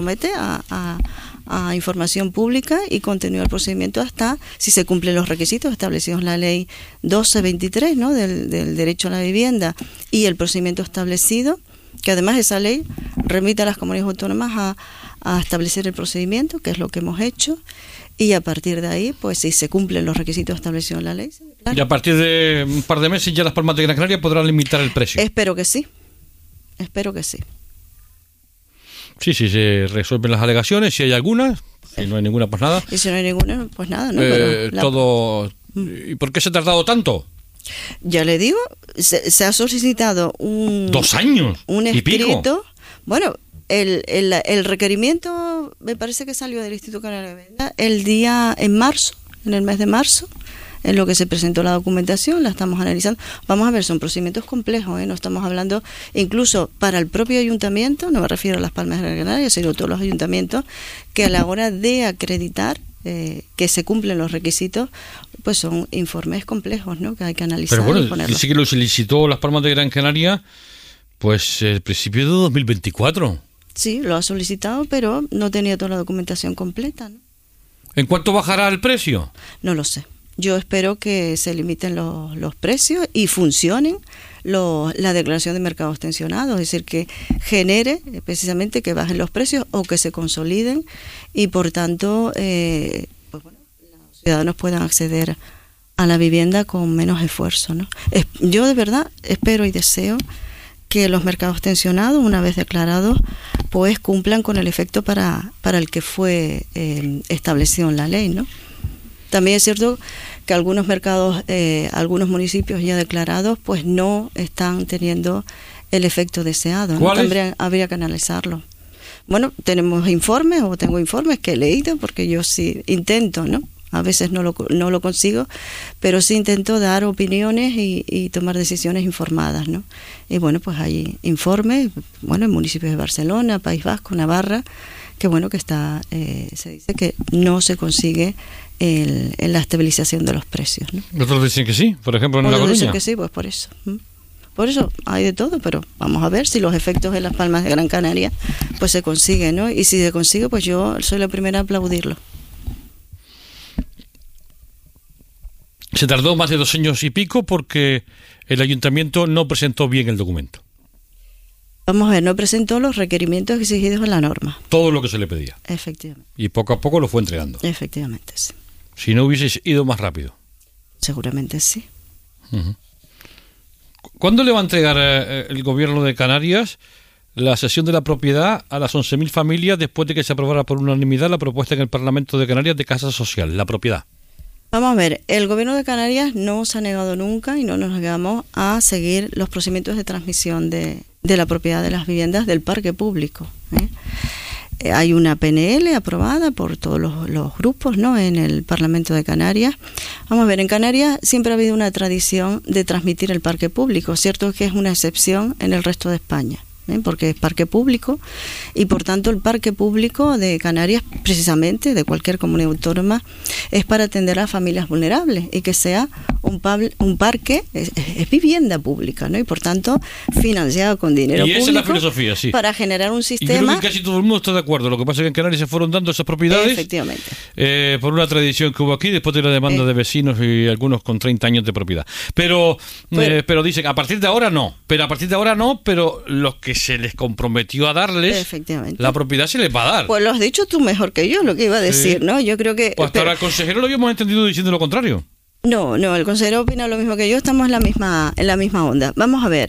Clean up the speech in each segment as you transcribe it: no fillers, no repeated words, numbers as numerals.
somete a información pública y continúa el procedimiento hasta si se cumplen los requisitos establecidos en la ley 1223, ¿no? del derecho a la vivienda y el procedimiento establecido, que además esa ley remite a las comunidades autónomas a establecer el procedimiento, que es lo que hemos hecho, y a partir de ahí, pues si se cumplen los requisitos establecidos en la ley. Claro. Y a partir de un par de meses ya Las Palmas de Gran Canaria podrán limitar el precio. Espero que sí. Sí, se resuelven las alegaciones, si hay algunas, si no hay ninguna, pues nada. Y si no hay ninguna, pues nada, ¿no? Todo. ¿Y por qué se ha tardado tanto? Ya le digo, se ha solicitado 2 años un escrito. Y pico. Bueno, el requerimiento me parece que salió del Instituto Canario de Vivienda en el mes de marzo, en lo que se presentó la documentación, la estamos analizando. Vamos a ver, son procedimientos complejos, no estamos hablando, incluso para el propio ayuntamiento, no me refiero a Las Palmas de Gran Canaria, sino a todos los ayuntamientos, que a la hora de acreditar que se cumplen los requisitos, pues son informes complejos, ¿no? Que hay que analizar. Pero bueno, y ponerlos. dice que lo solicitó Las Palmas de Gran Canaria, pues el principio de 2024. Sí, lo ha solicitado, pero no tenía toda la documentación completa, ¿no? ¿En cuánto bajará el precio? No lo sé. Yo espero que se limiten los precios y funcionen la declaración de mercados tensionados, es decir, que genere precisamente que bajen los precios o que se consoliden y por tanto pues bueno, los ciudadanos puedan acceder a la vivienda con menos esfuerzo, ¿no? Yo de verdad espero y deseo que los mercados tensionados, una vez declarados, pues cumplan con el efecto para el que fue establecido en la ley, ¿no? También es cierto que algunos mercados, algunos municipios ya declarados, pues no están teniendo el efecto deseado, ¿no? También habría que analizarlo. Bueno, tengo informes que he leído, porque yo sí intento, ¿no? A veces no lo consigo, pero sí intento dar opiniones y tomar decisiones informadas, ¿no? Y bueno, pues hay informes, bueno, en municipios de Barcelona, País Vasco, Navarra, que bueno, que está, se dice que no se consigue la estabilización de los precios, ¿no? Otros dicen que sí, por ejemplo en La Coruña. Dicen que sí, pues por eso. Por eso hay de todo, pero vamos a ver si los efectos en Las Palmas de Gran Canaria pues se consiguen, ¿no? Y si se consigue, pues yo soy la primera a aplaudirlo. Se tardó más de 2 años y pico porque el ayuntamiento no presentó bien el documento. Vamos a ver, no presentó los requerimientos exigidos en la norma. Todo lo que se le pedía. Efectivamente. Y poco a poco lo fue entregando. Efectivamente, sí. Si no hubieses ido más rápido. Seguramente sí. Uh-huh. ¿Cuándo le va a entregar el gobierno de Canarias la cesión de la propiedad a las 11.000 familias después de que se aprobara por unanimidad la propuesta en el Parlamento de Canarias de Casa Social, la propiedad? Vamos a ver, el gobierno de Canarias no se ha negado nunca y no nos negamos a seguir los procedimientos de transmisión de la propiedad de las viviendas del parque público. Hay una PNL aprobada por todos los grupos, ¿no?, en el Parlamento de Canarias. Vamos a ver, en Canarias siempre ha habido una tradición de transmitir el parque público. Cierto que es una excepción en el resto de España, porque es parque público y por tanto el parque público de Canarias, precisamente de cualquier comunidad autónoma, es para atender a familias vulnerables y que sea un parque, es vivienda pública, ¿no? Y por tanto financiado con dinero público. Y esa es la filosofía, sí. Para generar un sistema. Y creo que casi todo el mundo está de acuerdo. Lo que pasa es que en Canarias se fueron dando esas propiedades. Efectivamente. Por una tradición que hubo aquí, después de la demanda de vecinos y algunos con 30 años de propiedad. Pero dicen, a partir de ahora no. Pero los que se les comprometió a darles, la propiedad se les va a dar. Pues lo has dicho tú mejor que yo, lo que iba a decir, sí. ¿No? Yo creo que... Pues hasta ahora el consejero lo habíamos entendido diciendo lo contrario. No, el consejero opina lo mismo que yo, estamos en la misma onda. Vamos a ver,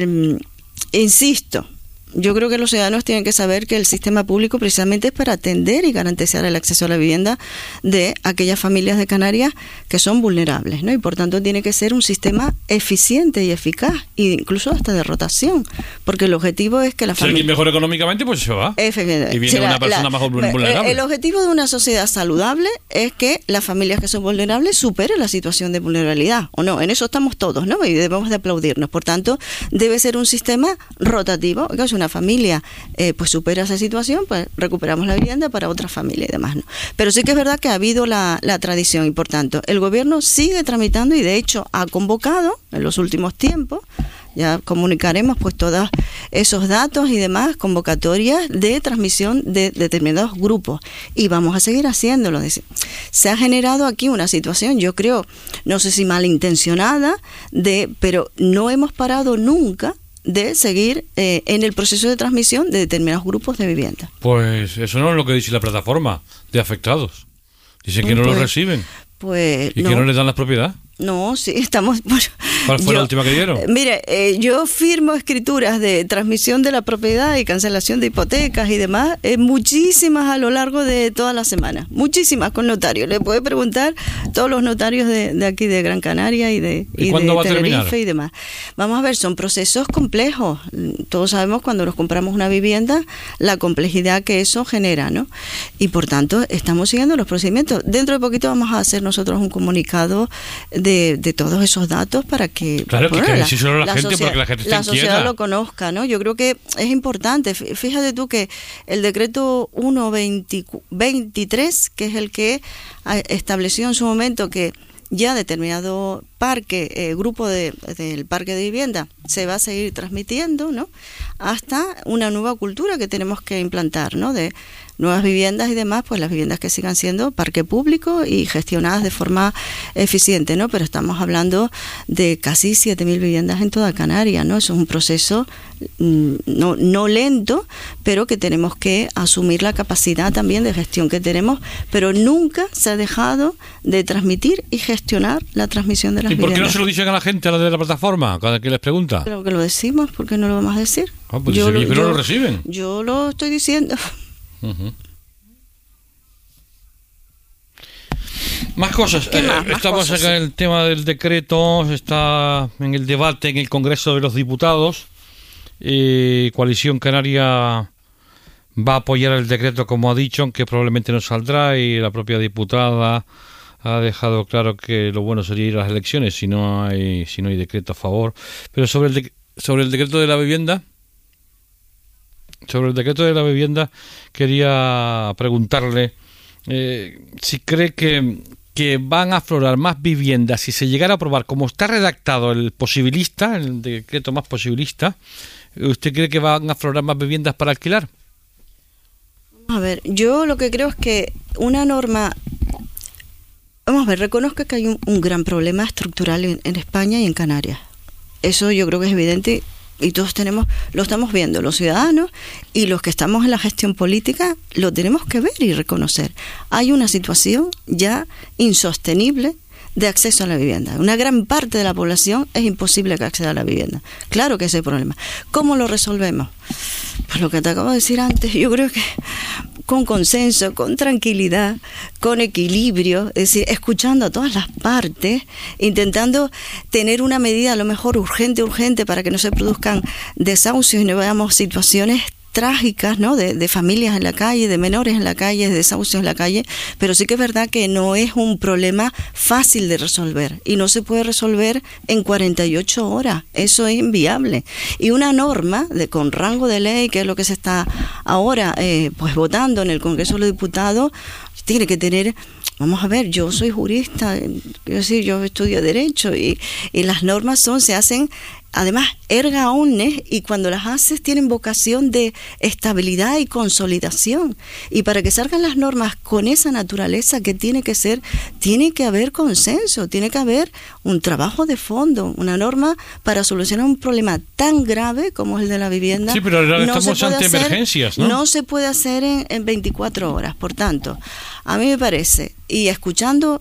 insisto, yo creo que los ciudadanos tienen que saber que el sistema público precisamente es para atender y garantizar el acceso a la vivienda de aquellas familias de Canarias que son vulnerables, ¿no? Y por tanto tiene que ser un sistema eficiente y eficaz, e incluso hasta de rotación, porque el objetivo es que la familia... Si alguien mejor económicamente, pues se va. Efectivamente. Y viene una persona más vulnerable. El objetivo de una sociedad saludable es que las familias que son vulnerables superen la situación de vulnerabilidad, ¿o no? En eso estamos todos, ¿no? Y debemos de aplaudirnos. Por tanto, debe ser un sistema rotativo, que es una familia pues supera esa situación, pues recuperamos la vivienda para otra familia y demás, ¿no? Pero sí que es verdad que ha habido la tradición y por tanto el gobierno sigue tramitando y de hecho ha convocado en los últimos tiempos Ya comunicaremos pues todos esos datos y demás, convocatorias de transmisión de determinados grupos, y vamos a seguir haciéndolo. Se ha generado aquí una situación, yo creo, no sé si malintencionada, pero no hemos parado nunca de seguir en el proceso de transmisión de determinados grupos de vivienda. Pues eso no es lo que dice la plataforma de afectados. Dicen que no los reciben. Y que no les dan la propiedad. No, sí, estamos... Bueno, ¿cuál fue la última que dieron? Mire, yo firmo escrituras de transmisión de la propiedad y cancelación de hipotecas y demás, muchísimas a lo largo de toda la semana, muchísimas con notarios. Le puede preguntar todos los notarios de aquí de Gran Canaria y de cuándo va a terminar? Tenerife y demás. Vamos a ver, son procesos complejos. Todos sabemos cuando nos compramos una vivienda la complejidad que eso genera, ¿no? Y por tanto estamos siguiendo los procedimientos. Dentro de poquito vamos a hacer nosotros un comunicado de todos esos datos para que, claro, bueno, que sí solo la gente, porque la gente está la sociedad inquieta. Lo conozca, ¿no? Yo creo que es importante. Fíjate tú que el decreto 1/23, que es el que estableció en su momento que ya determinado parque, grupo del parque de vivienda se va a seguir transmitiendo, ¿no? Hasta una nueva cultura que tenemos que implantar, ¿no? De nuevas viviendas y demás, pues las viviendas que sigan siendo parque público y gestionadas de forma eficiente, ¿no? Pero estamos hablando de casi 7.000 viviendas en toda Canarias, ¿no? Eso es un proceso no lento, pero que tenemos que asumir la capacidad también de gestión que tenemos, pero nunca se ha dejado de transmitir y gestionar la transmisión de las viviendas. ¿Y por qué no se lo dicen a la gente, a la de la plataforma, cada que les pregunta? Claro que lo decimos, ¿por qué no lo vamos a decir? Pues que no lo reciben. Yo lo estoy diciendo. Más cosas. Estamos acá en el tema del decreto, está en el debate en el Congreso de los Diputados. Coalición Canaria va a apoyar el decreto, como ha dicho, aunque probablemente no saldrá, y la propia diputada ha dejado claro que lo bueno sería ir a las elecciones si no hay decreto a favor. Pero sobre el decreto de la vivienda, quería preguntarle si cree que van a aflorar más viviendas si se llegara a aprobar como está redactado el decreto más posibilista. ¿Usted cree que van a aflorar más viviendas para alquilar? A ver, yo lo que creo es que una norma... Vamos a ver, reconozco que hay un gran problema estructural en España y en Canarias. Eso yo creo que es evidente y todos lo estamos viendo, los ciudadanos y los que estamos en la gestión política, lo tenemos que ver y reconocer. Hay una situación ya insostenible de acceso a la vivienda. Una gran parte de la población es imposible que acceda a la vivienda. Claro que ese es el problema. ¿Cómo lo resolvemos? Pues lo que te acabo de decir antes, yo creo que con consenso, con tranquilidad, con equilibrio, es decir, escuchando a todas las partes, intentando tener una medida a lo mejor urgente para que no se produzcan desahucios y no veamos situaciones trágicas, ¿no? De familias en la calle, de menores en la calle, de desahucios en la calle, pero sí que es verdad que no es un problema fácil de resolver y no se puede resolver en 48 horas, eso es inviable. Y una norma con rango de ley, que es lo que se está ahora pues votando en el Congreso de los Diputados, tiene que tener... Vamos a ver, yo soy jurista, yo estudio Derecho y las normas se hacen además erga omnes, y cuando las haces tienen vocación de estabilidad y consolidación. Y para que salgan las normas con esa naturaleza que tiene que ser, tiene que haber consenso, tiene que haber un trabajo de fondo, una norma para solucionar un problema tan grave como es el de la vivienda. Sí, pero ahora estamos ante emergencias, ¿no? No se puede hacer en 24 horas. Por tanto, a mí me parece, y escuchando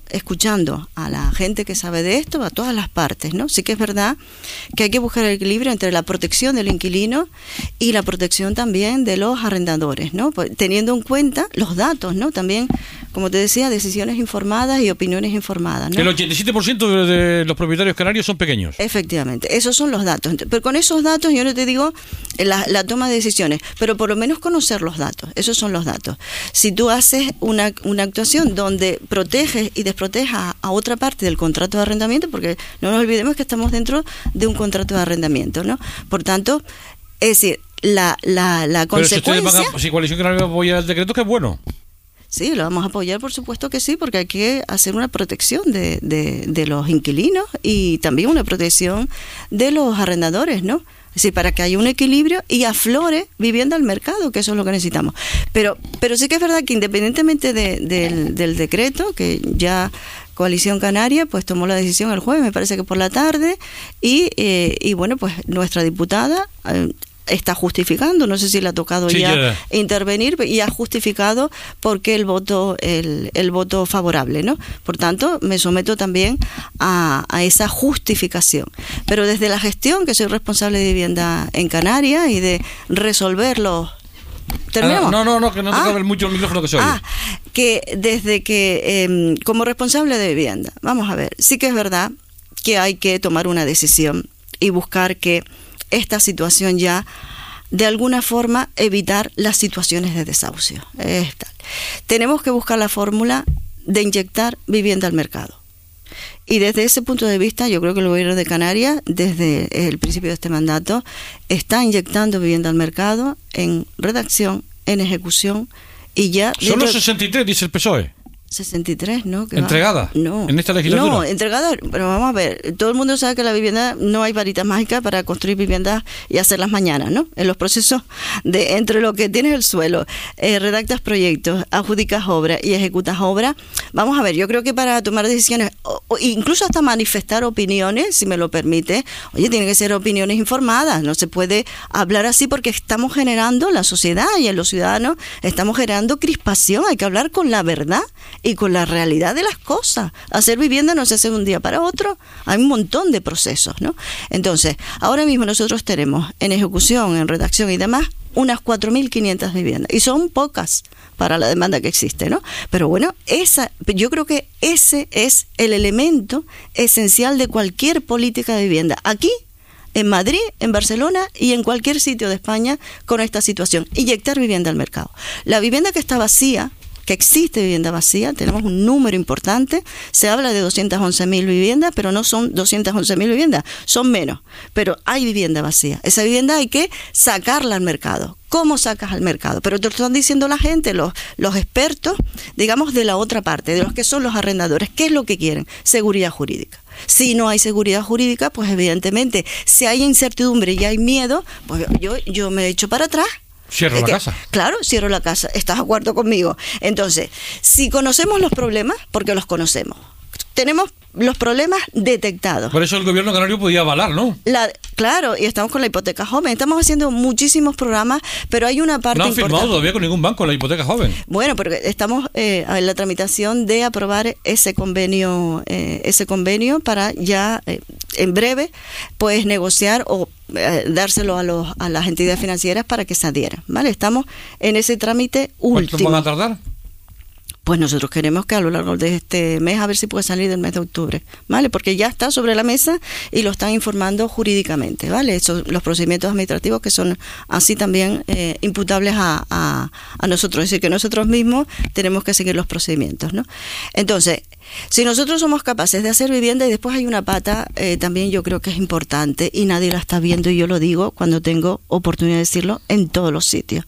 a la gente que sabe de esto, a todas las partes, ¿no? Sí que es verdad que hay que buscar el equilibrio entre la protección del inquilino y la protección también de los arrendadores, ¿no? Pues, teniendo en cuenta los datos, ¿no? También, como te decía, decisiones informadas y opiniones informadas, ¿no? El 87% de los propietarios canarios son pequeños. Efectivamente, esos son los datos. Pero con esos datos yo no te digo la toma de decisiones, pero por lo menos conocer los datos. Esos son los datos. Si tú haces una actuación donde proteges y desprotejas a otra parte del contrato de arrendamiento, porque no nos olvidemos que estamos dentro de un contrato de arrendamiento, ¿no? Por tanto, es decir, la consecuencia... Pero si Coalición Canaria apoya el decreto, que es bueno. Sí, lo vamos a apoyar, por supuesto que sí, porque hay que hacer una protección de los inquilinos y también una protección de los arrendadores, ¿no? Es decir, para que haya un equilibrio y aflore vivienda al mercado, que eso es lo que necesitamos. Pero sí que es verdad que independientemente del decreto, que ya Coalición Canaria pues tomó la decisión el jueves, me parece que por la tarde, y bueno, pues nuestra diputada está justificando, no sé si le ha tocado ya intervenir, y ha justificado por qué el voto favorable, ¿no? Por tanto, me someto también a esa justificación. Pero desde la gestión, que soy responsable de vivienda en Canarias y de resolver los... ¿Terminamos? No, que no te cabe mucho el micrófono que se oye. Que desde que, como responsable de vivienda, vamos a ver, sí que es verdad que hay que tomar una decisión y buscar que esta situación ya, de alguna forma, evitar las situaciones de desahucio. Tenemos que buscar la fórmula de inyectar vivienda al mercado. Y desde ese punto de vista, yo creo que el gobierno de Canarias, desde el principio de este mandato, está inyectando vivienda al mercado en redacción, en ejecución, y ya... Solo 63, dice el PSOE. 63, ¿no? ¿Entregada? No. ¿En esta legislatura? No, entregada, pero vamos a ver, todo el mundo sabe que la vivienda, no hay varitas mágicas para construir viviendas y hacerlas mañana, ¿no? En los procesos de entre lo que tienes el suelo, redactas proyectos, adjudicas obras y ejecutas obras, vamos a ver, yo creo que para tomar decisiones, o incluso hasta manifestar opiniones, si me lo permite, oye, tienen que ser opiniones informadas, no se puede hablar así porque estamos generando, la sociedad y en los ciudadanos, estamos generando crispación, hay que hablar con la verdad y con la realidad de las cosas. Hacer vivienda no se hace de un día para otro, hay un montón de procesos, ¿no? Entonces, ahora mismo nosotros tenemos en ejecución, en redacción y demás, unas 4.500 viviendas, y son pocas para la demanda que existe, ¿no? Pero bueno, yo creo que ese es el elemento esencial de cualquier política de vivienda. Aquí, en Madrid, en Barcelona y en cualquier sitio de España con esta situación, inyectar vivienda al mercado. La vivienda que está vacía, que existe vivienda vacía, tenemos un número importante, se habla de 211.000 viviendas, pero no son 211.000 viviendas, son menos, pero hay vivienda vacía. Esa vivienda hay que sacarla al mercado. ¿Cómo sacas al mercado? Pero te lo están diciendo la gente, los expertos, digamos, de la otra parte, de los que son los arrendadores. ¿Qué es lo que quieren? Seguridad jurídica. Si no hay seguridad jurídica, pues evidentemente, si hay incertidumbre y hay miedo, pues yo me echo para atrás. Cierro la casa. Claro, cierro la casa. ¿Estás de acuerdo conmigo? Entonces, si conocemos los problemas, porque los conocemos, tenemos los problemas detectados. Por eso el gobierno canario podía avalar, ¿no? Claro, y estamos con la hipoteca joven. Estamos haciendo muchísimos programas, pero hay una parte importante. No han firmado todavía con ningún banco la hipoteca joven. Bueno, porque estamos en la tramitación de aprobar ese convenio para ya en breve, pues negociar o dárselo a las entidades financieras para que se adhieran, ¿vale? Estamos en ese trámite último. ¿Cuánto van a tardar? Pues nosotros queremos que a lo largo de este mes, a ver si puede salir del mes de octubre, ¿vale? Porque ya está sobre la mesa y lo están informando jurídicamente, ¿vale? Los procedimientos administrativos que son así también imputables a nosotros, es decir, que nosotros mismos tenemos que seguir los procedimientos, ¿no? Entonces, si nosotros somos capaces de hacer vivienda, y después hay una pata también yo creo que es importante y nadie la está viendo, y yo lo digo cuando tengo oportunidad de decirlo en todos los sitios,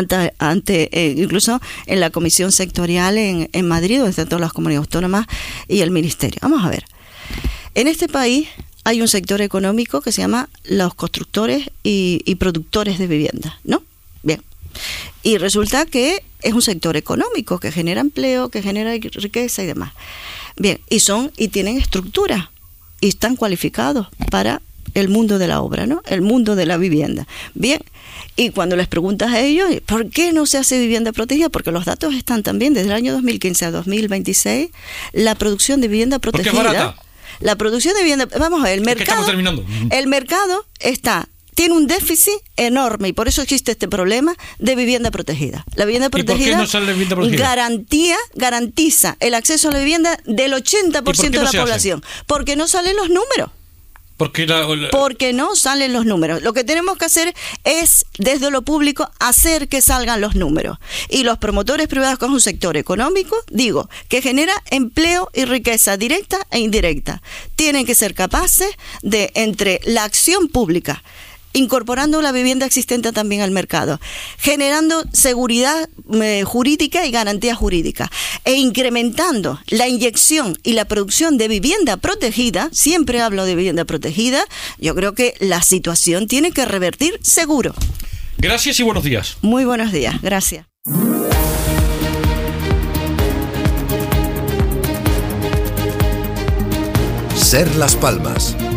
incluso en la comisión sectorial en Madrid, donde están todas las comunidades autónomas y el ministerio. Vamos a ver, en este país hay un sector económico que se llama los constructores y productores de vivienda, ¿no? Bien. Y resulta que es un sector económico que genera empleo, que genera riqueza y demás. Bien, y tienen estructura y están cualificados para el mundo de la obra, ¿no? El mundo de la vivienda. Bien, y cuando les preguntas a ellos, ¿por qué no se hace vivienda protegida? Porque los datos están también, desde el año 2015 a 2026, la producción de vivienda protegida. ¿Por qué es barata? La producción de vivienda, vamos a ver, el mercado tiene un déficit enorme y por eso existe este problema de vivienda protegida. La vivienda protegida, ¿y por qué no sale vivienda protegida? Garantiza el acceso a la vivienda del 80% de la población. Porque no salen los números. Porque no salen los números. Lo que tenemos que hacer es, desde lo público, hacer que salgan los números. Y los promotores privados, que es un sector económico, que genera empleo y riqueza directa e indirecta, tienen que ser capaces de, entre la acción pública, incorporando la vivienda existente también al mercado, generando seguridad jurídica y garantía jurídica, e incrementando la inyección y la producción de vivienda protegida. Siempre hablo de vivienda protegida. Yo creo que la situación tiene que revertir seguro. Gracias y buenos días. Muy buenos días, gracias. Ser Las Palmas.